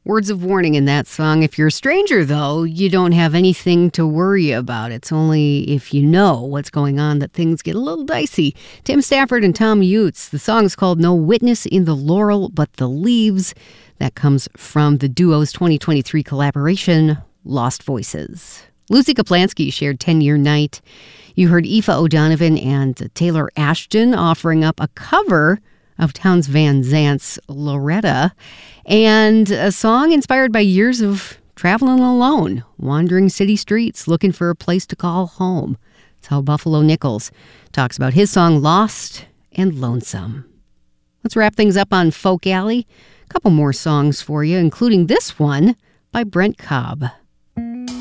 Words of warning in that song. If you're a stranger, though, you don't have anything to worry about. It's only if you know what's going on that things get a little dicey. Tim Stafford and Tom Utz. The song's called No Witness in the Laurel But the Leaves. That comes from the duo's 2023 collaboration, Lost Voices. Lucy Kaplansky shared 10-Year Night. You heard Aoife O'Donovan and Taylor Ashton offering up a cover of Townes Van Zant's Loretta, and a song inspired by years of traveling alone, wandering city streets, looking for a place to call home. That's how Buffalo Nichols talks about his song Lost and Lonesome. Let's wrap things up on Folk Alley. A couple more songs for you, including this one by Brent Cobb.